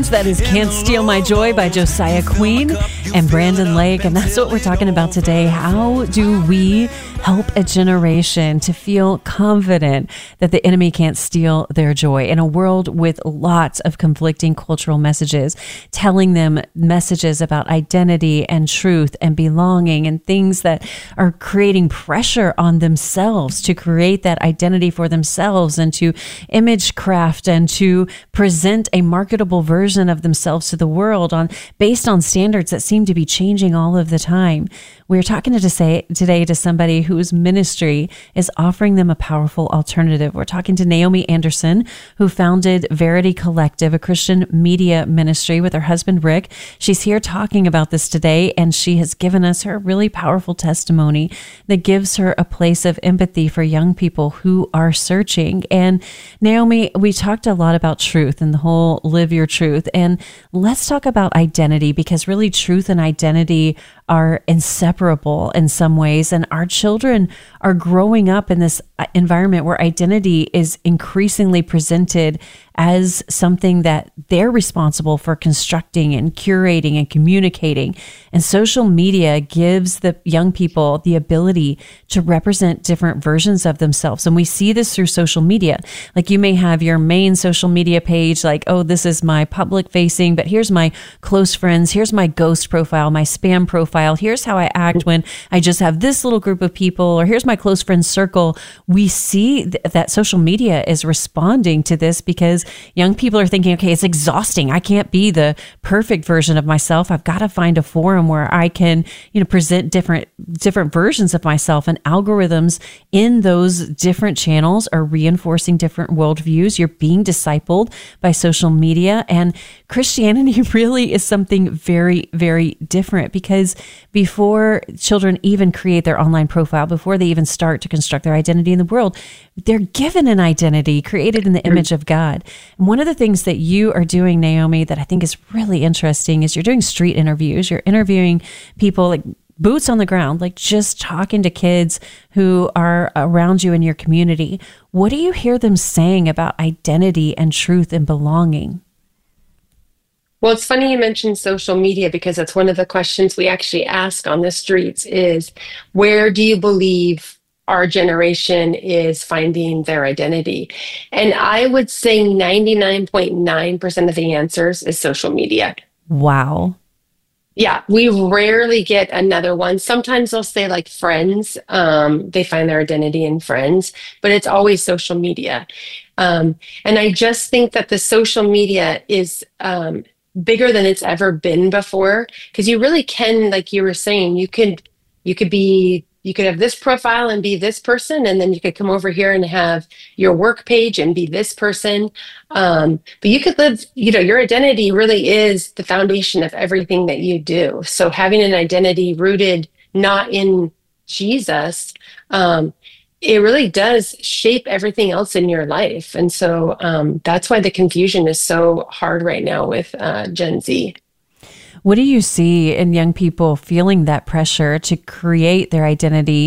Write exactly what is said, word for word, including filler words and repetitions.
tunes. That is Can't Steal My Joy by Josiah Queen and Brandon Lake. And that's what we're talking about today. How do we help a generation to feel confident that the enemy can't steal their joy in a world with lots of conflicting cultural messages, telling them messages about identity and truth and belonging and things that are creating pressure on themselves to create that identity for themselves and to image craft and to present a marketable version of themselves to the world on based on standards that seem to be changing all of the time. We're talking to say today to somebody whose ministry is offering them a powerful alternative. We're talking to Naomi Anderson, who founded Verity Collective, a Christian media ministry with her husband, Rick. She's here talking about this today, and she has given us her really powerful testimony that gives her a place of empathy for young people who are searching. And Naomi, we talked a lot about truth and the whole live your truth. And let's talk about identity, because really truth and identity are inseparable in some ways. And our children are growing up in this environment where identity is increasingly presented as something that they're responsible for constructing and curating and communicating. And social media gives the young people the ability to represent different versions of themselves. And we see this through social media. Like you may have your main social media page, like, oh, this is my public facing, but here's my close friends. Here's my ghost profile, my spam profile. Here's how I act when I just have this little group of people, or here's my close friends circle. We see th- that social media is responding to this because young people are thinking, okay, it's exhausting. I can't be the perfect version of myself. I've got to find a forum where I can, you know, present different different versions of myself, and algorithms in those different channels are reinforcing different worldviews. You're being discipled by social media, and Christianity really is something very, very different, because before children even create their online profile, before they even start to construct their identity in the world, they're given an identity created in the image of God. And one of the things that you are doing, Naomi, that I think is really interesting is you're doing street interviews. You're interviewing people, like boots on the ground, like just talking to kids who are around you in your community. What do you hear them saying about identity and truth and belonging? Well, it's funny you mentioned social media, because that's one of the questions we actually ask on the streets is, where do you believe our generation is finding their identity? And I would say ninety-nine point nine percent of the answers is social media. Wow. Yeah, we rarely get another one. Sometimes they'll say like friends, um, they find their identity in friends, but it's always social media. Um, and I just think that the social media is um, bigger than it's ever been before, because you really can, like you were saying, you could you could be you could have this profile and be this person, and then you could come over here and have your work page and be this person. Um, but you could live, you know, your identity really is the foundation of everything that you do. So having an identity rooted not in Jesus, um, it really does shape everything else in your life. And so um, that's why the confusion is so hard right now with uh, Gen Z. What do you see in young people feeling that pressure to create their identity